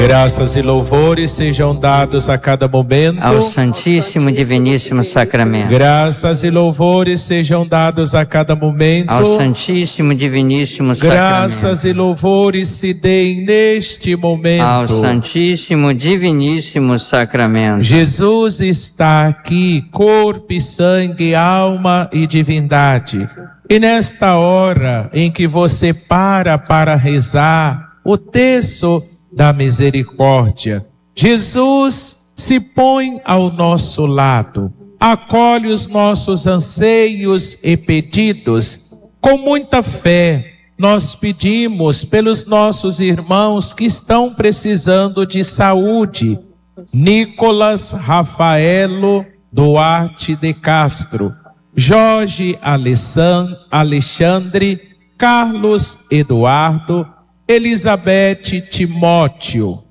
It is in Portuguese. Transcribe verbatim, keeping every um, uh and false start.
Graças e louvores sejam dados a cada momento ao Santíssimo e Diviníssimo Sacramento. Graças e louvores sejam dados a cada momento ao Santíssimo e Diviníssimo Sacramento. Graças e louvores se deem neste momento ao Santíssimo e Diviníssimo Sacramento. Jesus está aqui, corpo e sangue, alma e divindade. E nesta hora em que você para para rezar o terço da misericórdia, Jesus se põe ao nosso lado, acolhe os nossos anseios e pedidos. Com muita fé, nós pedimos pelos nossos irmãos que estão precisando de saúde. Nicolas Rafaelo Duarte de Castro, Jorge Alexandre, Carlos Eduardo, Elizabeth Timóteo,